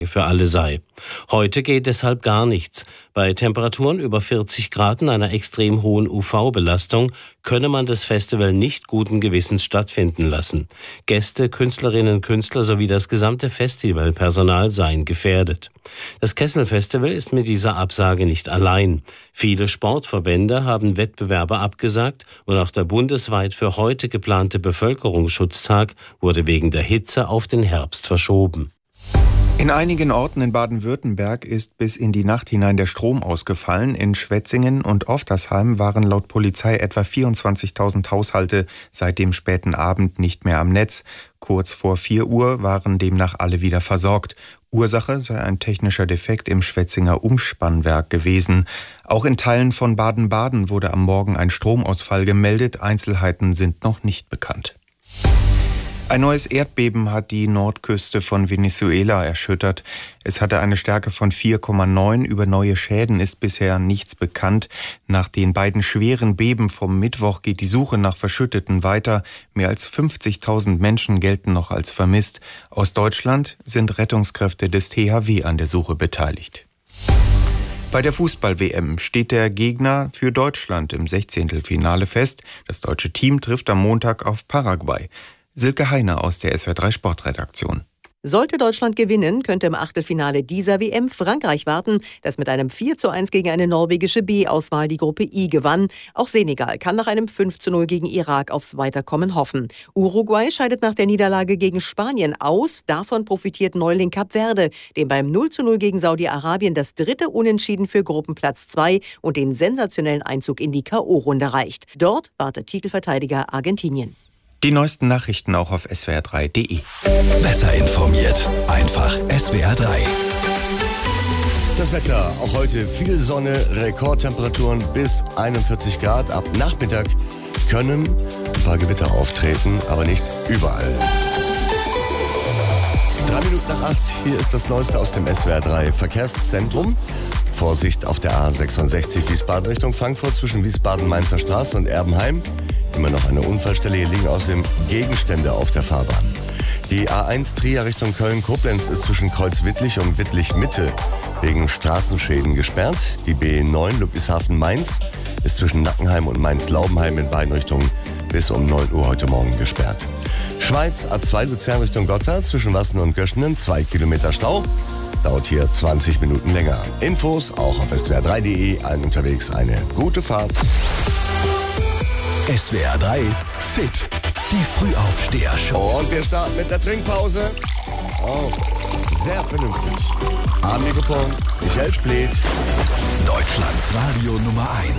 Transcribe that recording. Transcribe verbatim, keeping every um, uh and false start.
für alle sei. Heute geht deshalb gar nichts. Bei Temperaturen über vierzig Grad und einer extrem hohen U V-Belastung könne man das Festival nicht guten Gewissens stattfinden lassen. Gäste, Künstlerinnen und Künstler sowie das gesamte Festivalpersonal seien gefährdet. Das Kessel-Festival ist mit dieser Absage nicht allein. Viele Sportverbände haben Wettbewerbe abgesagt und auch der bundesweit für heute geplante Bevölkerungsschutztag wurde wegen der Hitze auf den Herbst verschoben. In einigen Orten in Baden-Württemberg ist bis in die Nacht hinein der Strom ausgefallen. In Schwetzingen und Oftersheim waren laut Polizei etwa vierundzwanzigtausend Haushalte seit dem späten Abend nicht mehr am Netz. Kurz vor vier Uhr waren demnach alle wieder versorgt. Ursache sei ein technischer Defekt im Schwetzinger Umspannwerk gewesen. Auch in Teilen von Baden-Baden wurde am Morgen ein Stromausfall gemeldet. Einzelheiten sind noch nicht bekannt. Ein neues Erdbeben hat die Nordküste von Venezuela erschüttert. Es hatte eine Stärke von vier Komma neun. Über neue Schäden ist bisher nichts bekannt. Nach den beiden schweren Beben vom Mittwoch geht die Suche nach Verschütteten weiter. Mehr als fünfzigtausend Menschen gelten noch als vermisst. Aus Deutschland sind Rettungskräfte des T H W an der Suche beteiligt. Bei der Fußball-W M steht der Gegner für Deutschland im Sechzehntelfinale fest. Das deutsche Team trifft am Montag auf Paraguay. Silke Heiner aus der S W R drei Sportredaktion. Sollte Deutschland gewinnen, könnte im Achtelfinale dieser W M Frankreich warten, das mit einem vier zu eins gegen eine norwegische B-Auswahl die Gruppe I gewann. Auch Senegal kann nach einem fünf zu null gegen Irak aufs Weiterkommen hoffen. Uruguay scheidet nach der Niederlage gegen Spanien aus. Davon profitiert Neuling Kap Verde, dem beim null zu null gegen Saudi-Arabien das dritte Unentschieden für Gruppenplatz zwei und den sensationellen Einzug in die K O-Runde reicht. Dort wartet Titelverteidiger Argentinien. Die neuesten Nachrichten auch auf S W R drei Punkt D E. Besser informiert, einfach S W R drei. Das Wetter, auch heute viel Sonne, Rekordtemperaturen bis einundvierzig Grad. Ab Nachmittag können ein paar Gewitter auftreten, aber nicht überall. Drei Minuten nach acht, hier ist das Neueste aus dem S W R drei Verkehrszentrum. Vorsicht auf der A sechsundsechzig Wiesbaden Richtung Frankfurt zwischen Wiesbaden-Mainzer Straße und Erbenheim. Immer noch eine Unfallstelle, hier liegen außerdem Gegenstände auf der Fahrbahn. Die A eins Trier Richtung Köln-Koblenz ist zwischen Kreuz-Wittlich und Wittlich-Mitte wegen Straßenschäden gesperrt. Die B neun Ludwigshafen-Mainz ist zwischen Nackenheim und Mainz-Laubenheim in beiden Richtungen bis um neun Uhr heute Morgen gesperrt. Schweiz A zwei Luzern Richtung Gotthard zwischen Wassen und Göschenen, zwei Kilometer Stau. Dauert hier zwanzig Minuten länger. Infos auch auf S W R drei Punkt D E. Allen unterwegs eine gute Fahrt. S W R drei Fit, die Frühaufsteher-Show. Und wir starten mit der Trinkpause. Oh, sehr vernünftig. Am Mikrofon Michael Spliet. Deutschlands Radio Nummer eins.